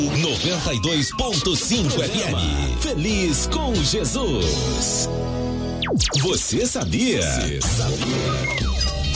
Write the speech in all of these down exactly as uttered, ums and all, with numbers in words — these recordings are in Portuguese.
noventa e dois ponto cinco F M. Feliz com Jesus. Você sabia? Você sabia?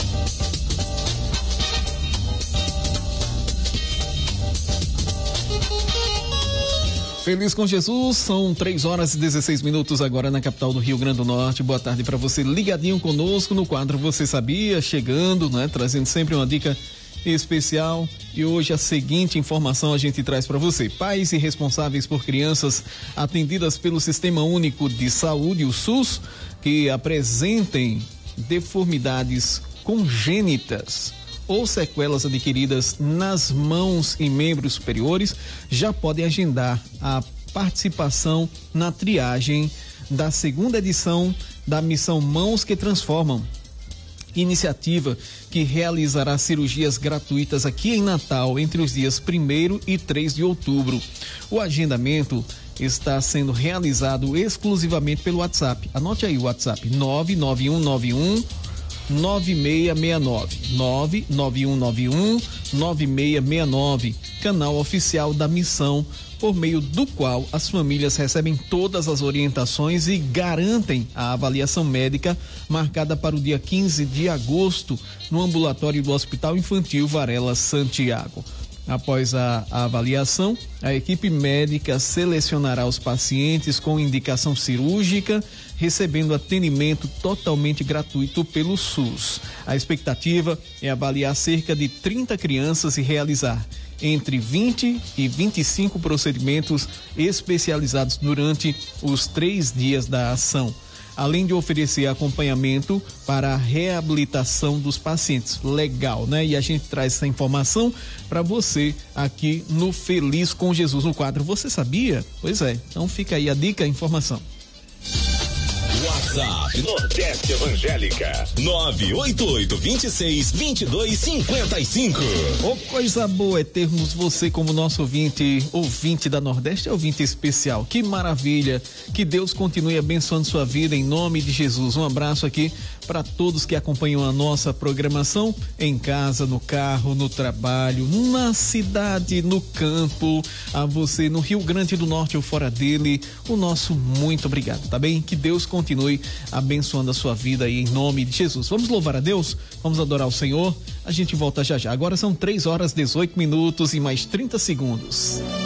Feliz com Jesus, são três horas e dezesseis minutos agora na capital do Rio Grande do Norte. Boa tarde para você ligadinho conosco no quadro Você Sabia, chegando, né, trazendo sempre uma dica especial. E hoje a seguinte informação a gente traz para você: pais e responsáveis por crianças atendidas pelo Sistema Único de Saúde, o SUS, que apresentem deformidades congênitas ou sequelas adquiridas nas mãos e membros superiores, já podem agendar a participação na triagem da segunda edição da missão Mãos que Transformam, iniciativa que realizará cirurgias gratuitas aqui em Natal entre os dias primeiro e três de outubro. O agendamento está sendo realizado exclusivamente pelo WhatsApp. Anote aí o WhatsApp: nove nove um nove um nove seis seis nove, nove nove um nove um nove seis seis nove, canal oficial da missão, por meio do qual as famílias recebem todas as orientações e garantem a avaliação médica marcada para o dia quinze de agosto no ambulatório do Hospital Infantil Varela Santiago. Após a, a avaliação, a equipe médica selecionará os pacientes com indicação cirúrgica, recebendo atendimento totalmente gratuito pelo SUS. A expectativa é avaliar cerca de trinta crianças e realizar entre vinte e vinte e cinco procedimentos especializados durante os três dias da ação, além de oferecer acompanhamento para a reabilitação dos pacientes. Legal, né? E a gente traz essa informação para você aqui no Feliz com Jesus, no quadro Você Sabia? Pois é, então fica aí a dica, a informação. WhatsApp Nordeste Evangélica nove oito oito, dois seis, dois dois cinco cinco. Oh, coisa boa é termos você como nosso ouvinte, ouvinte da Nordeste, ouvinte especial. Que maravilha, que Deus continue abençoando sua vida em nome de Jesus. Um abraço aqui para todos que acompanham a nossa programação em casa, no carro, no trabalho, na cidade, no campo, a você no Rio Grande do Norte ou fora dele, o nosso muito obrigado, tá bem? Que Deus continue abençoando a sua vida aí em nome de Jesus. Vamos louvar a Deus? Vamos adorar o Senhor? A gente volta já já. Agora são três horas, dezoito minutos e mais trinta segundos.